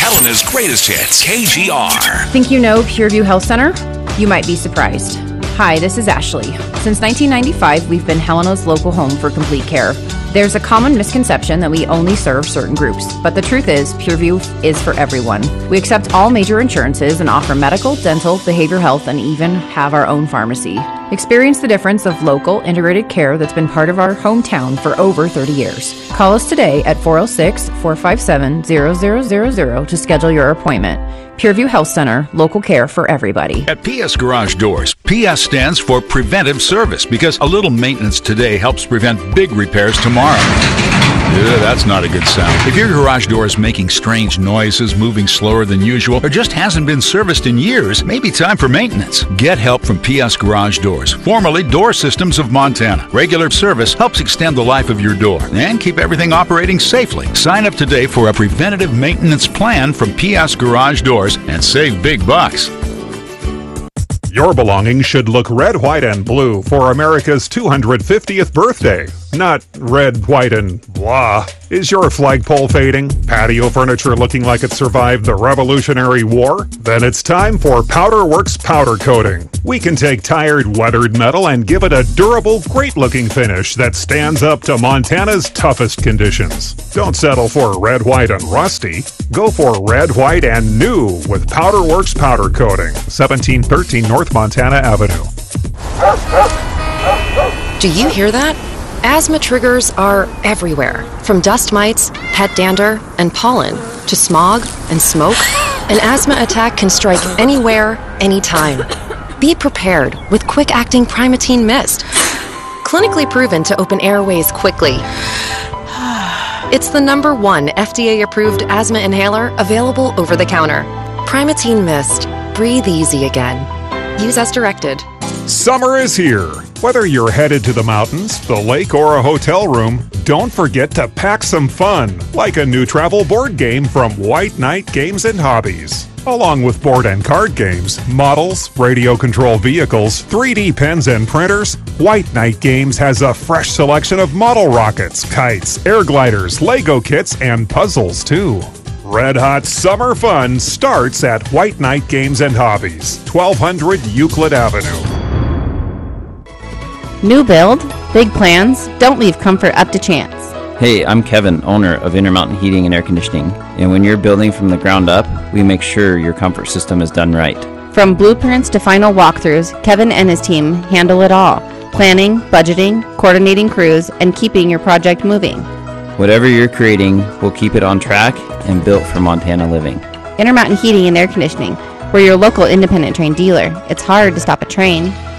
Helena's greatest hits, KGR. Think you know Pureview Health Center? You might be surprised. Hi, this is Ashley. Since 1995, we've been Helena's local home for complete care. There's a common misconception that we only serve certain groups, but the truth is, Pureview is for everyone. We accept all major insurances and offer medical, dental, behavioral health, and even have our own pharmacy. Experience the difference of local, integrated care that's been part of our hometown for over 30 years. Call us today at 406-457-0000 to schedule your appointment. Pureview Health Center, local care for everybody. At PS Garage Doors, PS stands for Preventive Service because a little maintenance today helps prevent big repairs tomorrow. That's not a good sound. If your garage door is making strange noises, moving slower than usual, or just hasn't been serviced in years, maybe time for maintenance. Get help from PS Garage Doors, formerly Door Systems of Montana. Regular service helps extend the life of your door and keep everything operating safely. Sign up today for a preventative maintenance plan from PS Garage Doors and save big bucks. Your belongings should look red, white, and blue for America's 250th birthday. Not red, white, and blah. Is your flagpole fading? Patio furniture looking like it survived the Revolutionary War? Then it's time for Powderworks powder coating. We can take tired, weathered metal and give it a durable, great-looking finish that stands up to Montana's toughest conditions. Don't settle for red, white, and rusty. Go for red, white, and new with Powderworks powder coating. 1713 North Montana Avenue. Do you hear that? Asthma triggers are everywhere, from dust mites, pet dander, and pollen, to smog and smoke. An asthma attack can strike anywhere, anytime. Be prepared with quick-acting Primatene Mist. Clinically proven to open airways quickly. It's the #1 FDA-approved asthma inhaler available over the counter. Primatene Mist. Breathe easy again. Use as directed. Summer is here. Whether you're headed to the mountains, the lake, or a hotel room, don't forget to pack some fun, like a new travel board game from White Knight Games and Hobbies. Along with board and card games, models, radio-controlled vehicles, 3D pens and printers, White Knight Games has a fresh selection of model rockets, kites, air gliders, Lego kits, and puzzles too. Red Hot Summer Fun starts at White Knight Games and Hobbies, 1200 Euclid Avenue. New build? Big plans? Don't leave comfort up to chance. Hey, I'm Kevin, owner of Intermountain Heating and Air Conditioning. And when you're building from the ground up, we make sure your comfort system is done right. From blueprints to final walkthroughs, Kevin and his team handle it all. Planning, budgeting, coordinating crews, and keeping your project moving. Whatever you're creating, we'll keep it on track and built for Montana living. Intermountain Heating and Air Conditioning. We're your local independent train dealer. It's hard to stop a train.